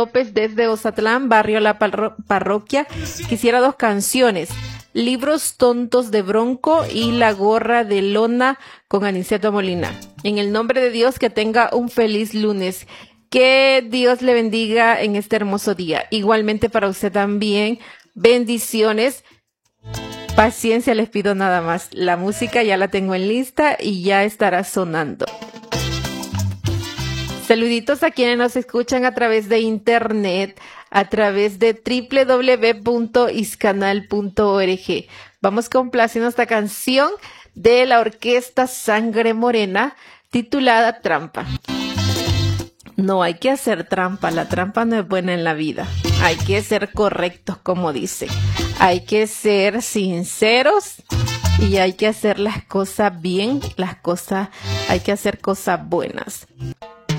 López desde Ozatlán, barrio La Parroquia. Quisiera 2 canciones. Libros tontos de Bronco y La gorra de lona con Aniceto Molina. En el nombre de Dios, que tenga un feliz lunes. Que Dios le bendiga en este hermoso día. Igualmente para usted también. Bendiciones. Paciencia les pido nada más. La música ya la tengo en lista y ya estará sonando. Saluditos a quienes nos escuchan a través de internet, a través de www.iscanal.org. Vamos complaciendo esta canción de la orquesta Sangre Morena titulada Trampa. No hay que hacer trampa, la trampa no es buena en la vida. Hay que ser correctos, como dice. Hay que ser sinceros y hay que hacer las cosas bien, hay que hacer cosas buenas.